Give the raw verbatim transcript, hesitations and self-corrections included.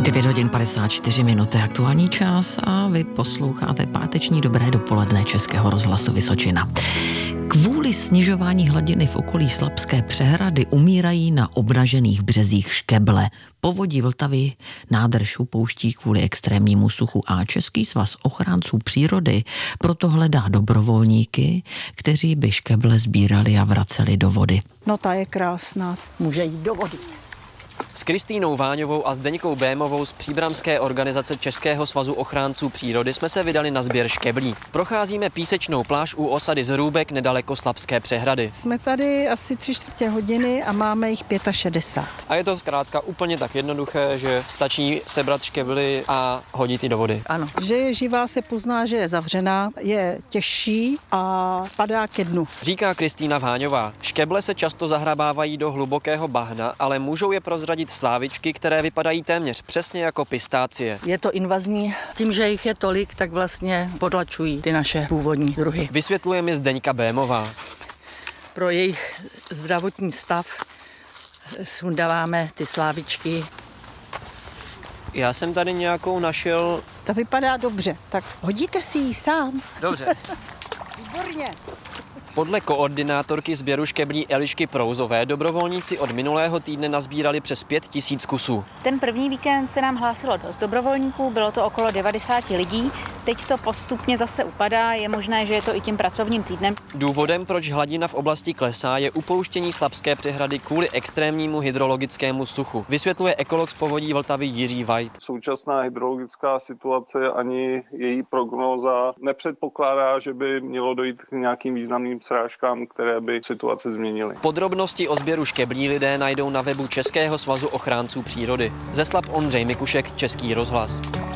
devět hodin padesát čtyři minuty aktuální čas a vy posloucháte páteční dobré dopoledne Českého rozhlasu Vysočina. Kvůli snižování hladiny v okolí Slapské přehrady umírají na obnažených březích Škeble. Povodí Vltavy nádrž upouští kvůli extrémnímu suchu a Český svaz ochránců přírody proto hledá dobrovolníky, kteří by Škeble sbírali a vraceli do vody. No ta je krásná, může jít do vody. S Kristýnou Váňovou a Zdeňkou Bémovou z příbramské organizace Českého svazu ochránců přírody jsme se vydali na sběr škeblí. Procházíme písečnou pláž u osady Zrůbek nedaleko Slapské přehrady. Jsme tady asi tři čtvrtě hodiny a máme jich šedesát pět. A je to zkrátka úplně tak jednoduché, že stačí sebrat škebly a hodit ji do vody. Ano, že je živá, se pozná, že je zavřená, je těžší a padá ke dnu. Říká Kristýna Váňová. Škeble se často zahrabávají do hlubokého bahna, ale můžou je prozradit slávičky, které vypadají téměř přesně jako pistácie. Je to invazní, tím, že jich je tolik, tak vlastně potlačují ty naše původní druhy. Vysvětluje mi Zdeňka Bémová. Pro jejich zdravotní stav sundáváme ty slávičky. Já jsem tady nějakou našel. Ta vypadá dobře, tak hodíte si ji sám. Dobře. Výborně. Podle koordinátorky sběru škeblí Elišky Prouzové dobrovolníci od minulého týdne nazbírali přes pět tisíc kusů. Ten první víkend se nám hlásilo dost dobrovolníků, bylo to okolo devadesát lidí. Teď to postupně zase upadá, je možné, že je to i tím pracovním týdnem. Důvodem, proč hladina v oblasti klesá, je upouštění Slapské přehrady kvůli extrémnímu hydrologickému suchu. Vysvětluje ekolog z Povodí Vltavy Jiří Vajt. Současná hydrologická situace ani její prognóza nepředpokládá, že by mělo dojít k nějakým významným srážkám, které by situaci změnily. Podrobnosti o sběru škeblí lidé najdou na webu Českého svazu ochránců přírody. Ze Slap Ondřej Mikušek, Český rozhlas.